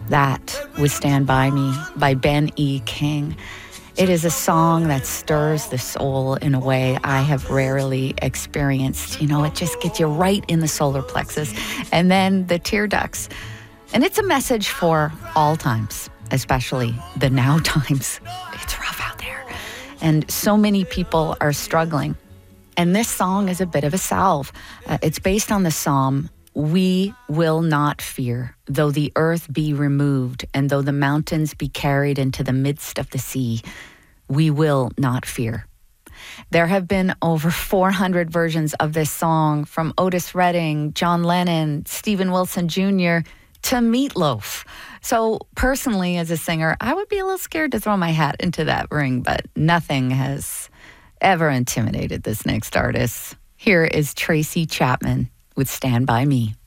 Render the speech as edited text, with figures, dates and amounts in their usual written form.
That was Stand By Me by Ben E. King. It is a song that stirs the soul in a way I have rarely experienced. It just gets you right in the solar plexus and then the tear ducts. And it's a message for all times, especially the now times. It's rough out there. And so many people are struggling. And this song is a bit of a salve. It's based on the psalm, "We will not fear, though the earth be removed, and though the mountains be carried into the midst of the sea. We will not fear." There have been over 400 versions of this song, from Otis Redding, John Lennon, Stephen Wilson Jr., to Meatloaf. So personally, as a singer, I would be a little scared to throw my hat into that ring, but nothing has ever intimidated this next artist. Here is Tracy Chapman with Stand By Me.